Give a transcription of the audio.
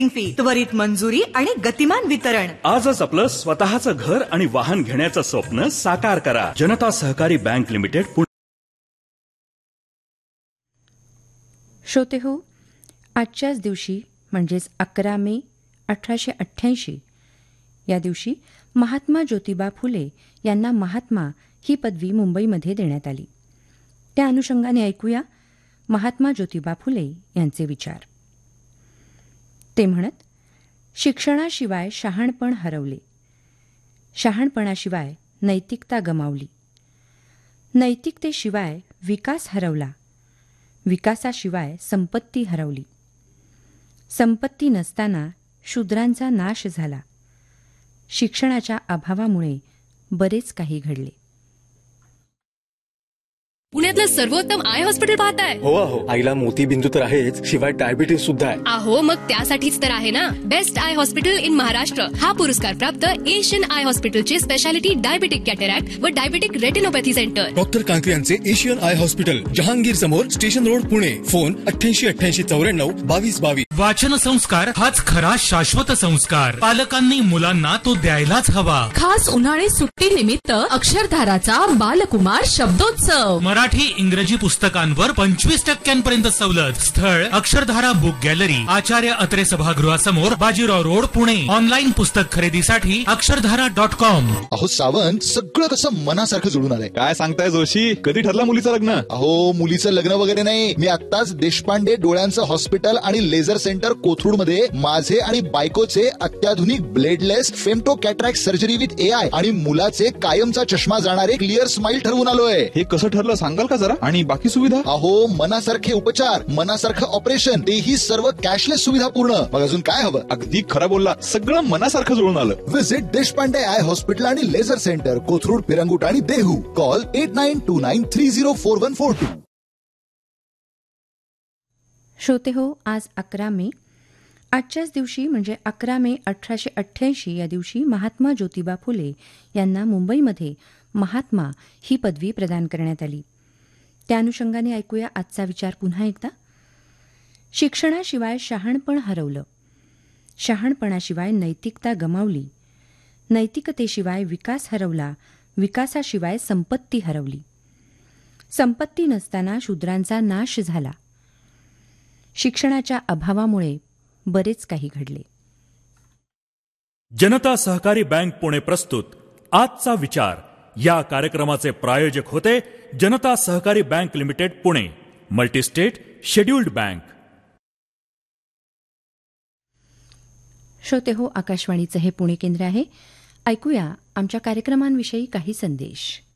Fee, त्वरित मंजुरी आणि गतिमान वितरण. आजच आपलं स्वतःचं घर आणि वाहन घेण्याचं स्वप्न साकार करा. जनता सहकारी बँक लिमिटेड. श्रोते हो, आजच्याच दिवशी म्हणजेच 11 मे 1888 या दिवशी महात्मा ज्योतिबा फुले यांना महात्मा ही पदवी मुंबईमध्ये देण्यात आली. त्या अनुषंगाने ऐकूया महात्मा ज्योतिबा फुले यांचे विचार. ते म्हणत, शिक्षणाशिवाय शहाणपण हरवले, शहाणपणाशिवाय नैतिकता गमावली, नैतिकतेशिवाय विकास हरवला, विकासाशिवाय संपत्ती हरवली, संपत्ती नसताना शूद्रांचा नाश झाला, शिक्षणाच्या अभावामुळे बरेच काही घडले. पुण्यातलं सर्वोत्तम आय हॉस्पिटल पाहताय? हो अहो, आईला मोतीबिंदू तर आहेच, शिवाय डायबिटीस सुद्धा आहे. अहो मग त्यासाठीच तर आहे ना best I hospital in Maharashtra. हा पुरस्कार प्राप्त एशियन आय हॉस्पिटलचे स्पेशालिटी डायबिटिक कॅटरॅक्ट व diabetic retinopathy centre. Doctor Kankre यांचे एशियन आय हॉस्पिटल, जहांगीर समोर, स्टेशन रोड, पुणे. फोन 88-88-94-22-22. वाचन संस्कार हाच खरा शाश्वत संस्कार. पालकांनी मुलांना तो द्यायलाच हवा. खास उन्हाळी सुट्टी निमित्त अक्षरधाराचा बालकुमार शब्दोत्सव. मराठी इंग्रजी पुस्तकांवर 25% सवलत. स्थळ Akshardhara book gallery, Acharya Atre सभागृहासमोर, Bajirao road, Pune. Online पुस्तक खरेदीसाठी अक्षरधारा.com. अहो सावंत, सगळं कसं मनासारखं जुळून आलंय. काय सांगताय जोशी, कधी ठरलं मुलीचं लग्न? अहो मुलीचं लग्न वगैरे नाही, मी आत्ताच देशपांडे डोळ्यांचं हॉस्पिटल आणि लेझर सेंटर कोथरूड मध्ये माझे आणि बायकोचे अत्याधुनिक bladeless femto cataract surgery with AI आणि मुलाचे कायमचा चष्मा जाणारे क्लिअर स्माइल ठरवून आलोय. हे कसं ठरलं सांगाल का जरा? आणि बाकी सुविधा? अहो मनासारखे उपचार, मनासारखं ऑपरेशन, तेही सर्व कॅशलेस सुविधा पूर्ण. मग अजून काय हवं? अगदी खरं बोलला, सगळं मनासारखं जुळून आलं. विजिट देशपांडे आय हॉस्पिटल आणि लेझर सेंटर कोथरूड, पिरंगुट आणि देहू. कॉल 8929304142. श्रोते हो, आज 11 मे. आजच्याच दिवशी म्हणजे 11 मे 1888 या दिवशी महात्मा ज्योतिबा फुले यांना मुंबईमध्ये महात्मा ही पदवी प्रदान करण्यात आली. त्या अनुषंगाने ऐकूया आजचा विचार पुन्हा एकदा. शिक्षणाशिवाय शहाणपण हरवलं, शहाणपणाशिवाय नैतिकता गमावली, नैतिकतेशिवाय विकास हरवला, विकासाशिवाय संपत्ती हरवली, संपत्ती नसताना शूद्रांचा नाश झाला, शिक्षणाच्या अभावामुळे बरेच काही घडले. जनता सहकारी बँक पुणे प्रस्तुत आजचा विचार या कार्यक्रमाचे प्रायोजक होते जनता सहकारी bank limited Pune, multi-state scheduled bank. श्रोते हो, आकाशवाणीचं हे पुणे केंद्र आहे. ऐकूया आमच्या कार्यक्रमांविषयी काही संदेश.